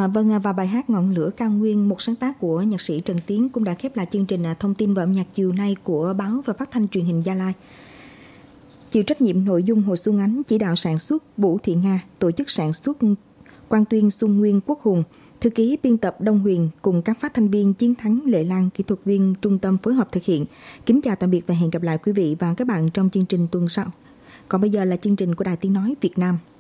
Và bài hát Ngọn lửa cao nguyên, một sáng tác của nhạc sĩ Trần Tiến cũng đã khép lại chương trình thông tin và âm nhạc chiều nay của báo và phát thanh truyền hình Gia Lai. Chịu trách nhiệm nội dung Hồ Xuân Ánh, chỉ đạo sản xuất Vũ Thị Nga, tổ chức sản xuất Quang Tuyên, Xuân Nguyên, Quốc Hùng, thư ký biên tập Đông Huyền cùng các phát thanh viên Chiến Thắng, Lệ Lan, kỹ thuật viên trung tâm phối hợp thực hiện. Kính chào tạm biệt và hẹn gặp lại quý vị và các bạn trong chương trình tuần sau. Còn bây giờ là chương trình của Đài Tiếng nói Việt Nam.